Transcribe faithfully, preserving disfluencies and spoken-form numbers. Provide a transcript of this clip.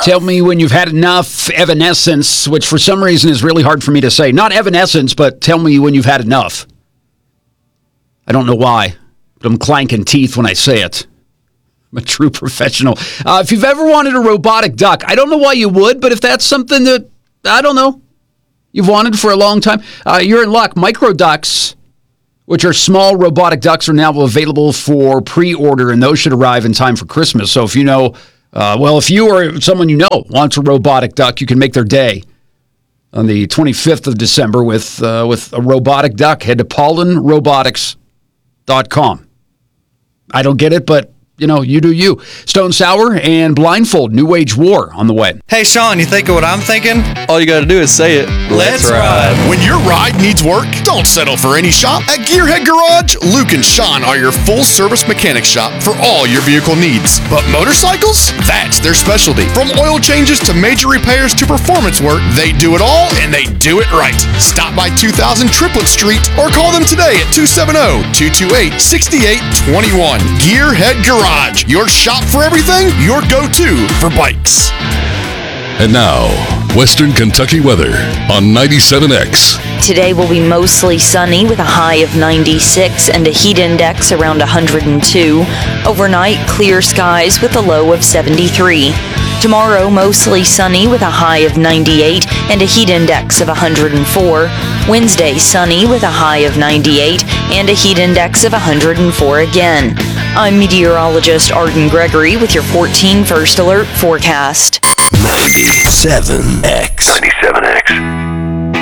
Tell me when you've had enough. Evanescence, which for some reason is really hard for me to say. Not evanescence, but tell me when you've had enough. I don't know why, but I'm clanking teeth when I say it. I'm a true professional. Uh, if you've ever wanted a robotic duck, I don't know why you would, but if that's something that, I don't know, you've wanted for a long time, uh, you're in luck. Micro ducks, which are small robotic ducks, are now available for pre-order, and those should arrive in time for Christmas. So if you know, uh, well, if you or someone you know wants a robotic duck, you can make their day on the twenty-fifth of December with uh, with a robotic duck. Head to pollen robotics dot com. I don't get it, but you know, you do you. Stone Sour and Blindfold, New Age War on the way. Hey, Sean, you think of what I'm thinking? All you got to do is say it. Let's, Let's ride. ride. When your ride needs work, don't settle for any shop. At Gearhead Garage, Luke and Sean are your full-service mechanic shop for all your vehicle needs. But motorcycles? That's their specialty. From oil changes to major repairs to performance work, they do it all, and they do it right. Stop by two thousand Triplet Street or call them today at two seven zero, two two eight, six eight two one. Gearhead Garage. Your shop for everything, your go-to for bikes. And now, Western Kentucky weather on ninety-seven X. Today will be mostly sunny with a high of ninety-six and a heat index around one hundred two. Overnight, clear skies with a low of seventy-three. Tomorrow, mostly sunny with a high of ninety-eight and a heat index of one hundred four. Wednesday, sunny with a high of ninety-eight and a heat index of one hundred four again. I'm meteorologist Arden Gregory with your fourteen First Alert forecast. ninety-seven X. ninety-seven X.